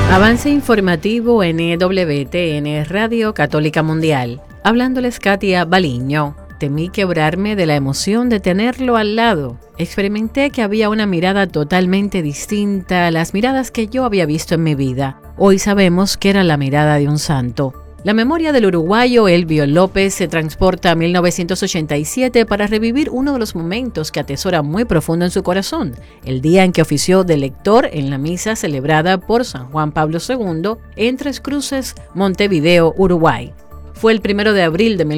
Avance informativo en EWTN Radio Católica Mundial. Hablándoles Katia Baliño. Temí quebrarme de la emoción de tenerlo al lado. Experimenté que había una mirada totalmente distinta a las miradas que yo había visto en mi vida. Hoy sabemos que era la mirada de un santo. La memoria del uruguayo Elvio López se transporta a 1987 para revivir uno de los momentos que atesora muy profundo en su corazón, el día en que ofició de lector en la misa celebrada por San Juan Pablo II en Tres Cruces, Montevideo, Uruguay. Fue el 1 de abril de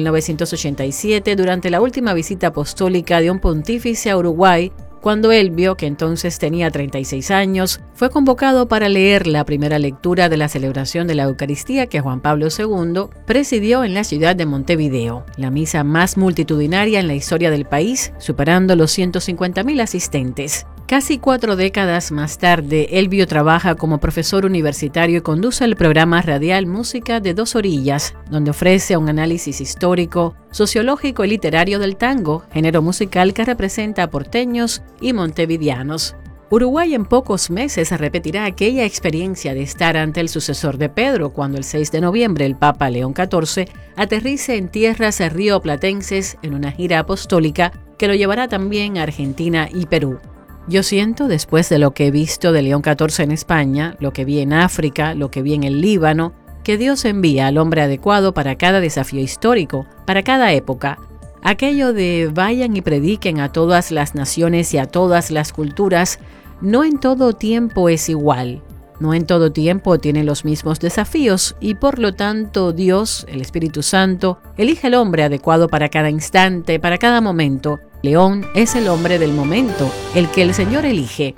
1987 durante la última visita apostólica de un pontífice a Uruguay, cuando Elvio, que entonces tenía 36 años, fue convocado para leer la primera lectura de la celebración de la Eucaristía que Juan Pablo II presidió en la ciudad de Montevideo, la misa más multitudinaria en la historia del país, superando los 150.000 asistentes. Casi 4 décadas más tarde, Elvio trabaja como profesor universitario y conduce el programa radial Música de Dos Orillas, donde ofrece un análisis histórico, sociológico y literario del tango, género musical que representa a porteños y montevideanos. Uruguay en pocos meses repetirá aquella experiencia de estar ante el sucesor de Pedro cuando el 6 de noviembre el Papa León XIV aterrice en tierras rioplatenses en una gira apostólica que lo llevará también a Argentina y Perú. Yo siento, después de lo que he visto de León XIV en España, lo que vi en África, lo que vi en el Líbano, que Dios envía al hombre adecuado para cada desafío histórico, para cada época. Aquello de vayan y prediquen a todas las naciones y a todas las culturas, no en todo tiempo es igual. No en todo tiempo tiene los mismos desafíos y por lo tanto Dios, el Espíritu Santo, elige al hombre adecuado para cada instante, para cada momento. León es el hombre del momento, el que el Señor elige.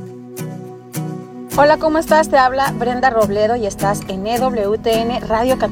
Hola, ¿cómo estás? Te habla Brenda Robledo y estás en EWTN Radio Católica.